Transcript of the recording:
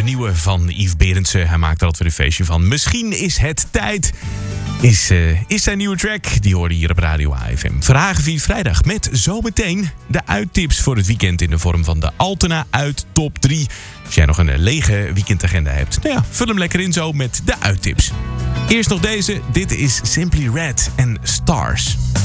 de nieuwe van Yves Berendsen. Hij maakt er altijd weer een feestje van. Misschien is het tijd. Is zijn nieuwe track. Die hoorde hier op Radio AFM. Verhagen viert vrijdag met zometeen de uittips voor het weekend in de vorm van de Altena uit top 3. Als jij nog een lege weekendagenda hebt, nou ja, vul hem lekker in zo met de uittips. Eerst nog deze. Dit is Simply Red en Stars.